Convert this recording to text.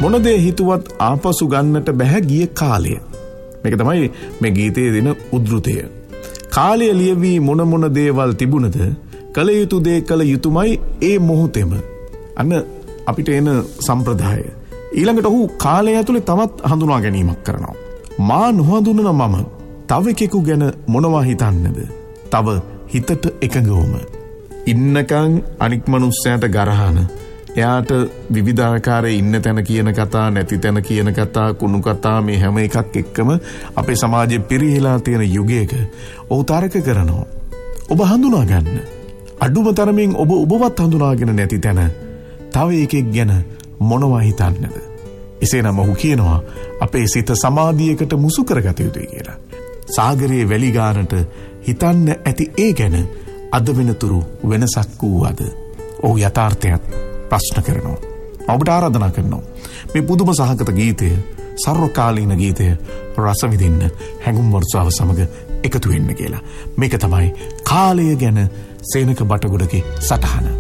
මොන දේ හිතුවත් ආපසු ගන්නට බැහැ ගිය කාලය. මේක තමයි මේ ගීතයේ දෙන උද්ෘතය. කාලය ලියවි මොන දේවල් තිබුණද කල යුතු දේ කල යුතුමයි ඒ මොහොතේම. අන්න අපිට එන සම්ප්‍රදාය. ඊළඟට ඔහු කාලය ඇතුලේ තවත් හඳුනා ගැනීමක් කරනවා. මා නොහඳුනන මම තව එකෙකු ගැන මොනවා හිතන්නද? තව හිතට එකඟවම. ඉන්නකන් අනික් මනුස්සයාට ගරහන එයාට විවිධාකාරයේ ඉන්න තැන කියන කතා, නැති තැන කියන කතා, කුණු කතා, මේ හැම එකක් එක්කම අපේ සමාජයේ පිරිහිලා තියෙන යුගයක ඔහු තරක කරනවා. ඔබ හඳුනා ගන්න. අඩුම තරමින් ඔබ ඔබවත් හඳුනාගෙන නැති තැන තව එකෙක් ගැන මොනවා හිතන්නද? එසේනම් ඔහු කියනවා අපේ සිත සමාධියකට මුසු කරගත යුතුයි කියලා. සාගරයේ වැලි ගානට හිතන්න ඇති ඒ ගැන අද වෙනතුරු වෙනසක් වූවද? ඔහු යථාර්ථයත් ප්‍රශ්න කරනවා. ඔබට ආරාධනා කරනවා මේ පුදුම සහගත ගීතය, සර්වකාලීන ගීතය රස විඳින්න හැඟුම් වර්ෂාව සමග එකතු වෙන්න කියලා. මේක තමයි කාලය ගැන සේනක බටගොඩගේ සටහන.